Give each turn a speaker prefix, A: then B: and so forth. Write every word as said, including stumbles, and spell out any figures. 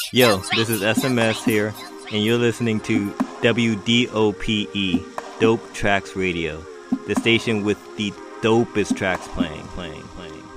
A: Yo, this is S M S here, and you're listening to W D O P E, Dope Tracks Radio, the station with the dopest tracks playing, playing, playing, playing.